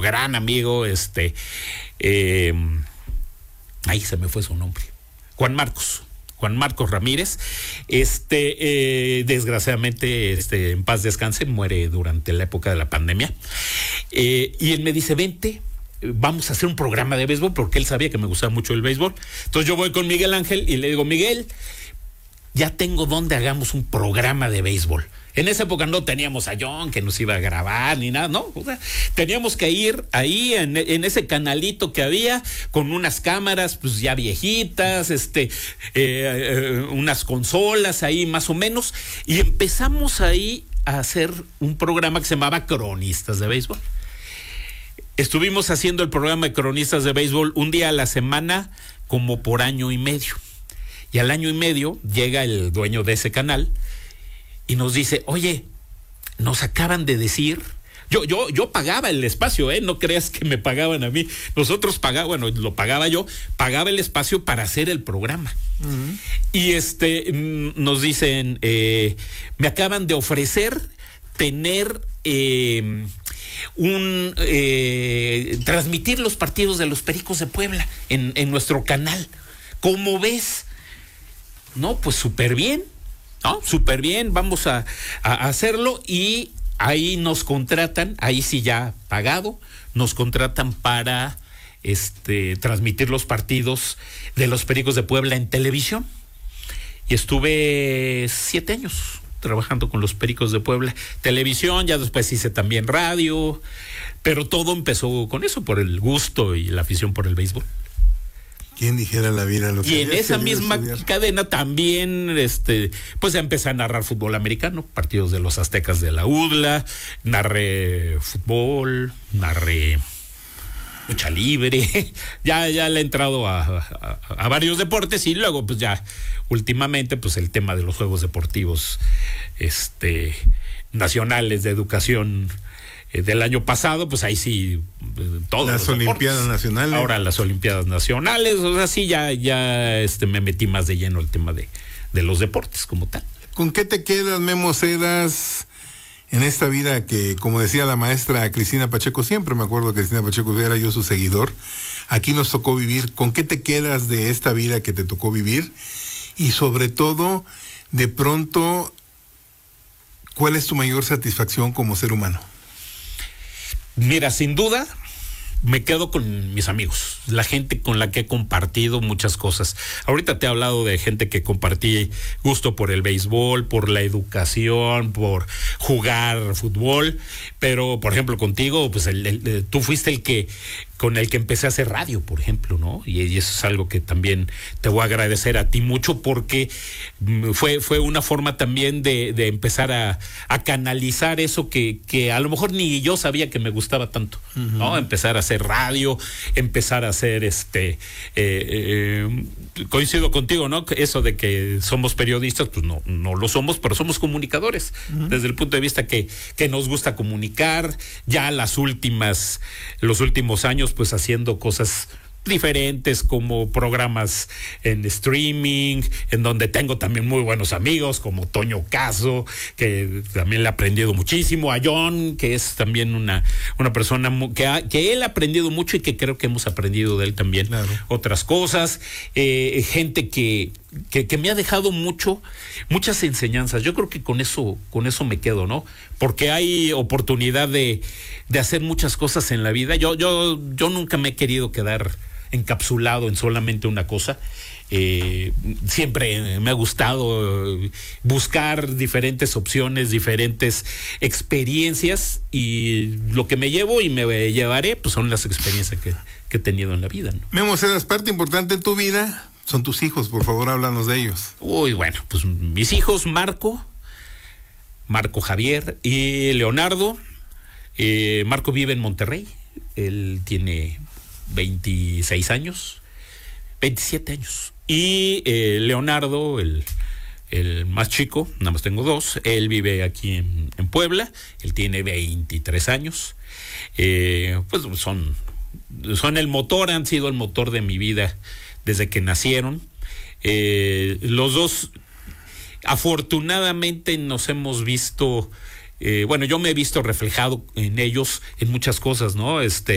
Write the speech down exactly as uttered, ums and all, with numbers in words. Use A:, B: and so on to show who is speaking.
A: gran amigo, este, eh, ahí se me fue su nombre, Juan Marcos. Juan Marcos Ramírez, este, eh, desgraciadamente, este, en paz descanse, muere durante la época de la pandemia. Eh, y él me dice, vente, vamos a hacer un programa de béisbol, porque él sabía que me gustaba mucho el béisbol. Entonces yo voy con Miguel Ángel y le digo, Miguel, ya tengo donde hagamos un programa de béisbol. En esa época no teníamos a John que nos iba a grabar ni nada, ¿no? O sea, teníamos que ir ahí en, en ese canalito que había con unas cámaras pues ya viejitas, este, eh, eh, unas consolas ahí más o menos, y empezamos ahí a hacer un programa que se llamaba Cronistas de Béisbol. Estuvimos haciendo el programa de Cronistas de Béisbol un día a la semana como por año y medio. Y al año y medio llega el dueño de ese canal y nos dice, oye, nos acaban de decir, yo, yo, yo pagaba el espacio, ¿eh? No creas que me pagaban a mí. Nosotros pagábamos, bueno, lo pagaba yo, pagaba el espacio para hacer el programa. Uh-huh. Y este, nos dicen, eh, me acaban de ofrecer tener, eh, un, eh, transmitir los partidos de los Pericos de Puebla en, en nuestro canal. ¿Cómo ves? No, pues súper bien. No, súper bien, vamos a, a hacerlo, y ahí nos contratan, ahí sí ya pagado, nos contratan para este transmitir los partidos de los Pericos de Puebla en televisión. Y estuve siete años trabajando con los Pericos de Puebla, televisión, ya después hice también radio, pero todo empezó con eso, por el gusto y la afición por el béisbol.
B: ¿Quién dijera la vida lo que
A: Y en esa misma estudiar? cadena también, este, pues empecé a narrar fútbol americano, partidos de los Aztecas de la U D L A, narré fútbol, narré lucha libre, ya, ya le he entrado a, a, a varios deportes, y luego pues ya últimamente pues el tema de los juegos deportivos este nacionales de educación del año pasado, pues ahí sí, todos
B: las
A: los
B: Olimpiadas
A: deportes.
B: Nacionales.
A: Ahora las Olimpiadas Nacionales, o sea, sí, ya, ya este, me metí más de lleno el tema de, de los deportes como tal.
B: ¿Con qué te quedas, Memo Cedas, en esta vida que, como decía la maestra Cristina Pacheco, siempre me acuerdo que Cristina Pacheco era yo su seguidor, aquí nos tocó vivir? ¿Con qué te quedas de esta vida que te tocó vivir? Y sobre todo, de pronto, ¿cuál es tu mayor satisfacción como ser humano?
A: Mira, sin duda, me quedo con mis amigos, la gente con la que he compartido muchas cosas. Ahorita te he hablado de gente que compartí gusto por el béisbol, por la educación, por jugar fútbol, pero por ejemplo contigo, pues el, el, tú fuiste el que con el que empecé a hacer radio, por ejemplo, ¿no? Y, y eso es algo que también te voy a agradecer a ti mucho, porque fue, fue una forma también de, de empezar a, a canalizar eso que, que a lo mejor ni yo sabía que me gustaba tanto, uh-huh. ¿no? Empezar a hacer radio, empezar a hacer este, eh, eh, coincido contigo, ¿no? Eso de que somos periodistas, pues no, no lo somos, pero somos comunicadores, uh-huh. desde el punto de vista que, que nos gusta comunicar. Ya las últimas, los últimos años, pues haciendo cosas diferentes, como programas en streaming, en donde tengo también muy buenos amigos como Toño Caso, que también le he aprendido muchísimo, a John, que es también una, una persona que, ha, que él ha aprendido mucho y que creo que hemos aprendido de él también, claro. Otras cosas, eh, gente que, que, que me ha dejado mucho, muchas enseñanzas. Yo creo que con eso, con eso me quedo, ¿no? Porque hay oportunidad de, de hacer muchas cosas en la vida. Yo, yo, yo nunca me he querido quedar encapsulado en solamente una cosa. Eh, siempre me ha gustado buscar diferentes opciones, diferentes experiencias, y lo que me llevo y me llevaré pues son las experiencias que, que he tenido en la vida, ¿no?
B: Memo Cedas, parte importante de tu vida son tus hijos, por favor, háblanos de ellos.
A: Uy, bueno, pues mis hijos, Marco, Marco Javier y Leonardo. eh, Marco vive en Monterrey, él tiene veintiséis años, veintisiete años. Y eh, Leonardo, el, el más chico, nada más tengo dos, él vive aquí en, en Puebla, él tiene veintitrés años. Eh, pues son, son el motor, han sido el motor de mi vida desde que nacieron. Eh, los dos, afortunadamente, nos hemos visto, eh, bueno, yo me he visto reflejado en ellos en muchas cosas, ¿no? Este,